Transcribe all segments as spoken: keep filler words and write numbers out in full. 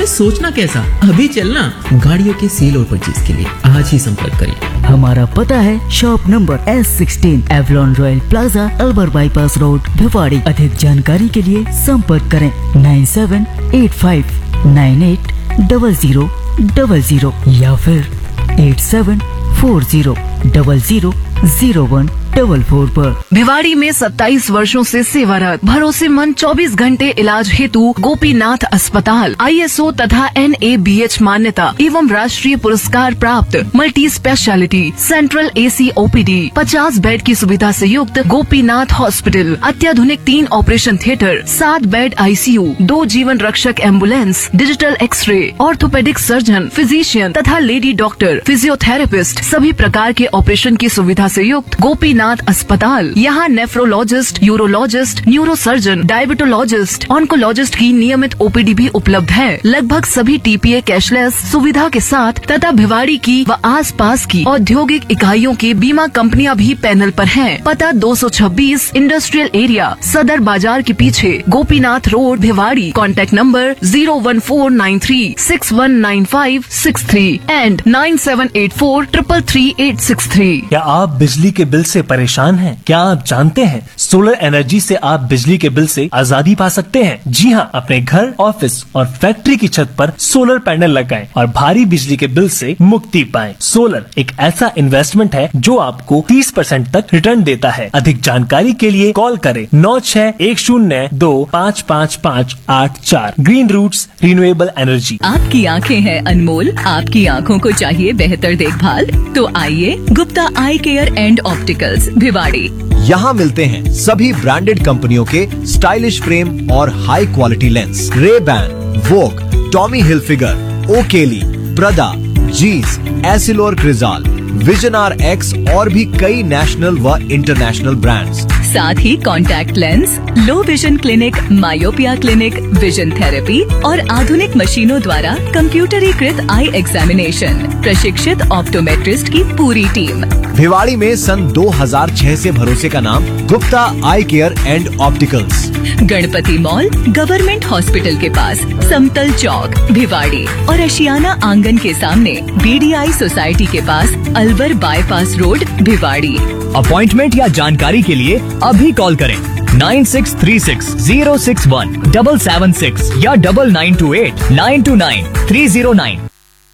इसमें सोचना कैसा, अभी चलना। गाड़ियों के सेल और परचेज के लिए आज ही संपर्क करें। हमारा पता है shop number S sixteen Avalon royal plaza अल्बर bypass road Bhiwadi. अधिक जानकारी के लिए संपर्क करें nine seven eight five nine eight double zero double zero या फिर eight seven four zero double zero zero one double four पर। भिवाड़ी में सत्ताईस वर्षों से सेवारत भरोसेमंद चौबीस घंटे इलाज हेतु गोपीनाथ अस्पताल आई एस ओ तथा एन ए बी एच मान्यता एवं राष्ट्रीय पुरस्कार प्राप्त मल्टी स्पेशलिटी सेंट्रल ए सी ओ पी डी पचास बेड की सुविधा से युक्त गोपीनाथ हॉस्पिटल, अत्याधुनिक तीन ऑपरेशन थिएटर, सात बेड आई सी यू, दो जीवन रक्षक ambulance, digital x ray, orthopaedic surgeon, physician तथा लेडी डॉक्टर, फिजियोथेरेपिस्ट, सभी प्रकार के ऑपरेशन की सुविधा से युक्त गोपीनाथ अस्पताल। यहाँ nephrologist, urologist, neurosurgeon, diabetologist, oncologist की नियमित ओ पी डी भी उपलब्ध है। लगभग सभी टी पी ए कैशलेस सुविधा के साथ तथा भिवाड़ी की व आसपास की औद्योगिक इकाइयों की बीमा कंपनियां भी पैनल पर हैं। पता दो सौ छब्बीस इंडस्ट्रियल एरिया सदर बाजार के पीछे, Gopinath road, Bhiwadi. Contact number zero one four nine three six one nine five six three and nine seven eight four triple three eight six three. क्या आप बिजली के बिल से परेशान हैं? क्या आप जानते हैं सोलर एनर्जी से आप बिजली के बिल से आजादी पा सकते हैं? जी हाँ, अपने घर, ऑफिस और फैक्ट्री की छत पर सोलर पैनल लगाएं और भारी बिजली के बिल से मुक्ति पाएं। सोलर एक ऐसा इन्वेस्टमेंट है जो आपको तीस परसेंट तक रिटर्न देता है। अधिक जानकारी के लिए कॉल करें नौ छह एक शून्य दो पाँच पाँच पाँच आठ चार। Green roots renewable energy. आपकी आँखें हैं अनमोल, आपकी आँखों को चाहिए बेहतर देखभाल, तो आइए गुप्ता आई केयर एंड ऑप्टिकल्स भिवाड़ी। यहाँ मिलते हैं सभी ब्रांडेड कंपनियों के स्टाइलिश फ्रेम और हाई क्वालिटी लेंस। रे-बैन, वोग, टॉमी हिलफिगर, ओकेली, प्रदा, जीस, एसिलोर क्रिजाल, विजन आर एक्स और भी कई नेशनल व इंटरनेशनल ब्रांड्स। साथ ही contact lens, low vision clinic, myopia clinic, vision therapy और आधुनिक मशीनों द्वारा कंप्यूटरीकृत आई एग्जामिनेशन, प्रशिक्षित ऑप्टोमेट्रिस्ट की पूरी टीम। भिवाड़ी में सन दो हज़ार छह से भरोसे का नाम गुप्ता आई care and opticals. Ganpati mall, government hospital के पास, समतल चौक, भिवाड़ी और एशियाना आंगन के सामने, बी डी आई सोसाइटी के पास, Alwar bypass road, Bhiwadi. Appointment या जानकारी के लिए अभी कॉल करें nine six three six zero six one double seven six या double nine to eight nine to nine three zero nine.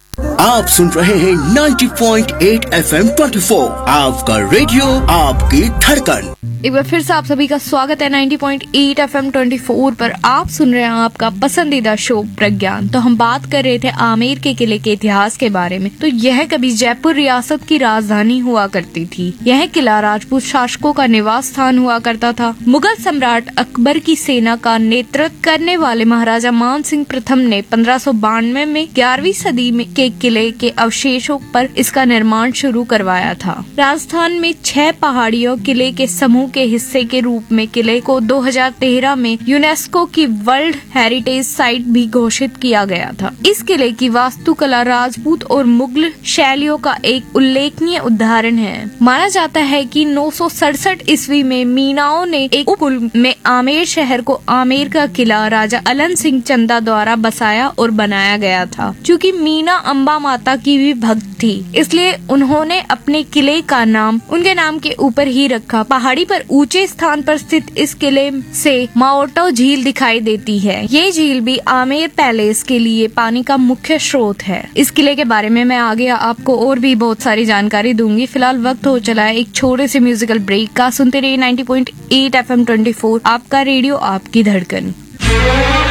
आप सुन रहे हैं ninety point eight F M twenty four, आपका रेडियो, आपकी धड़कन। एक बार फिर से आप सभी का स्वागत है ninety point eight F M twenty four पर। आप सुन रहे हैं आपका पसंदीदा शो प्रज्ञान। तो हम बात कर रहे थे आमेर के किले के इतिहास के बारे में। तो यह कभी जयपुर रियासत की राजधानी हुआ करती थी। यह किला राजपूत शासकों का निवास स्थान हुआ करता था। मुगल सम्राट अकबर की सेना का नेतृत्व करने वाले महाराजा मान सिंह प्रथम ने पंद्रह सौ बानवे में ग्यारहवीं सदी में के किले के अवशेषों पर इसका निर्माण शुरू करवाया था। राजस्थान में छह पहाड़ियों किले के समूह के हिस्से के रूप में किले को दो हज़ार तेरह में यूनेस्को की वर्ल्ड हेरिटेज साइट भी घोषित किया गया था। इस किले की वास्तुकला राजपूत और मुगल शैलियों का एक उल्लेखनीय उदाहरण है। माना जाता है कि नौ सौ सड़सठ ईस्वी में मीनाओं ने एक पुल में आमेर शहर को आमेर का किला राजा अलन सिंह चंदा द्वारा बसाया और बनाया गया था। चूँकि मीना अम्बा माता की भी भक्त थी, इसलिए उन्होंने अपने किले का नाम उनके नाम के ऊपर ही रखा। पहाड़ी पर ऊंचे स्थान पर स्थित इस किले से माओटो झील दिखाई देती है। ये झील भी आमेर पैलेस के लिए पानी का मुख्य स्रोत है। इस किले के बारे में मैं आगे आपको और भी बहुत सारी जानकारी दूंगी। फिलहाल वक्त हो चला है एक छोटे से म्यूजिकल ब्रेक का। सुनते रहिए ninety point eight F M twenty four, आपका रेडियो, आपकी धड़कन।